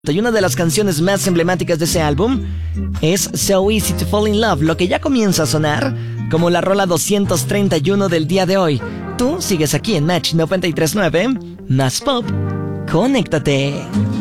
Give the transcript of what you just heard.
Y una de las canciones más emblemáticas de ese álbum es So Easy to Fall in Love, lo que ya comienza a sonar como la rola 231 del día de hoy. Tú sigues aquí en Match 93.9, más pop, conéctate.